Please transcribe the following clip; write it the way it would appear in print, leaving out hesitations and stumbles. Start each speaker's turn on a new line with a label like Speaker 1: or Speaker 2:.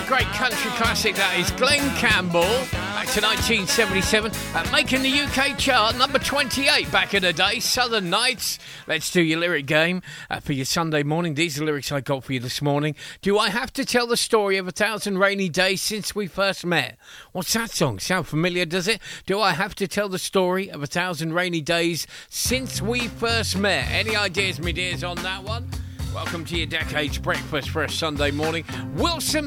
Speaker 1: Great country classic that is. Glenn Campbell, back to 1977, making the UK chart, number 28 back in the day. Southern Nights. Let's do your lyric game for your Sunday morning. These are the lyrics I got for you this morning. Do I have to tell the story of 1,000 rainy days since we first met? What's that song? Sound familiar, does it? Do I have to tell the story of 1,000 rainy days since we first met? Any ideas, me dears, on that one? Welcome to your Decades Breakfast for a Sunday morning. Wilson